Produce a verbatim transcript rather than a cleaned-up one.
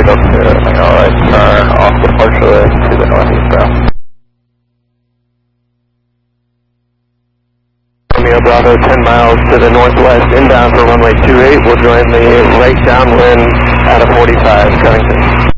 up to Tango right, turn off the partial to the northeast south. Romeo Bravo, ten miles to the northwest, inbound for runway two eight. We'll join the right downwind at a forty-five, Covington.